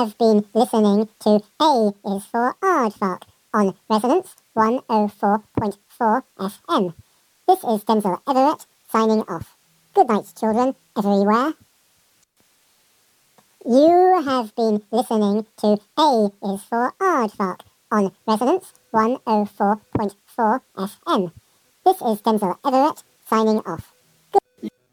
have been listening to A is for Aardvark on Resonance 104.4 FM. This is Denzel Everett signing off. Good night, children, everywhere. You have been listening to A is for Aardvark on Resonance 104.4 FM. This is Denzel Everett signing off.